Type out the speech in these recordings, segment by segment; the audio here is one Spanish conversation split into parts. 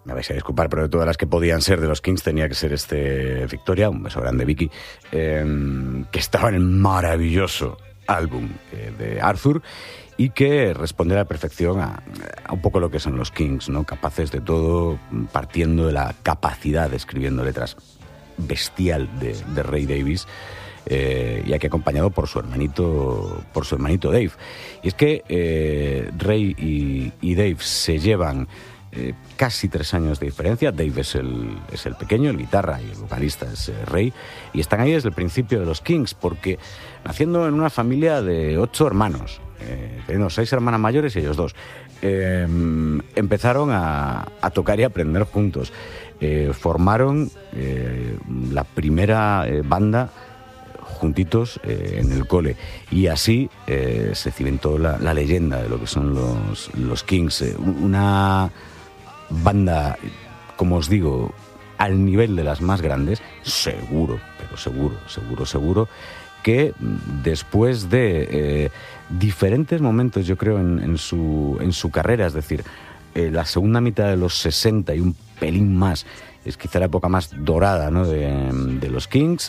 me vais a disculpar, pero de todas las que podían ser de los Kings tenía que ser Victoria, un beso grande Vicky, que estaba en el maravilloso álbum de Arthur y que responde a la perfección a un poco lo que son los Kings, ¿no? Capaces de todo, partiendo de la capacidad de escribiendo letras bestial de Ray Davies, y aquí acompañado por su hermanito Dave. Y es que Ray y Dave se llevan casi 3 años de diferencia. Dave es el pequeño, el guitarra, y el vocalista es Ray, y están ahí desde el principio de los Kings, porque naciendo en una familia de 8 hermanos, teniendo 6 hermanas mayores y ellos 2, empezaron a tocar y a aprender juntos. Formaron la primera banda juntitos en el cole, y así se cimentó la leyenda de lo que son los Kings, una banda, como os digo, al nivel de las más grandes, seguro, pero seguro, que después de diferentes momentos, yo creo, en su carrera, es decir, la segunda mitad de los 60 y un pelín más, es quizá la época más dorada, ¿no?, de los Kings.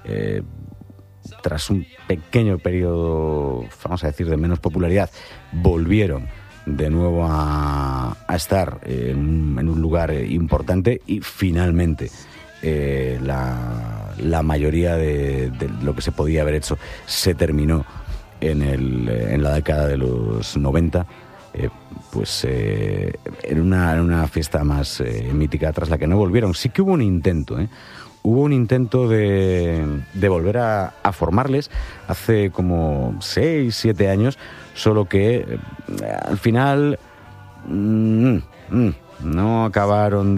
Tras un pequeño periodo, vamos a decir, de menos popularidad, volvieron de nuevo a estar en un lugar importante, y finalmente la mayoría de lo que se podía haber hecho se terminó en la década de los 90, en una fiesta más mítica, tras la que no volvieron. Sí que hubo un intento, Hubo un intento de volver a formarles hace como 6, 7 años, solo que al final no acabaron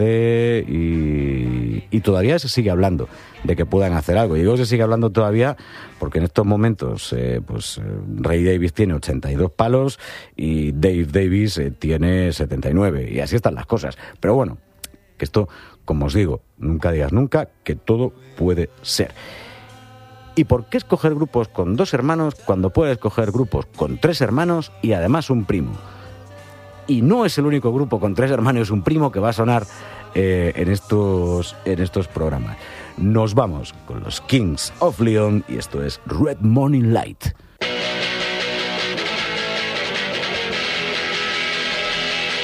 y todavía se sigue hablando de que puedan hacer algo. Y digo, se sigue hablando todavía porque en estos momentos Ray Davies tiene 82 palos y Dave Davies tiene 79, y así están las cosas. Pero bueno, que esto, como os digo, nunca digas nunca, que todo puede ser. ¿Y por qué escoger grupos con 2 hermanos cuando puedes escoger grupos con 3 hermanos y además un primo? Y no es el único grupo con 3 hermanos y un primo que va a sonar en estos programas. Nos vamos con los Kings of Leon, y esto es Red Morning Light.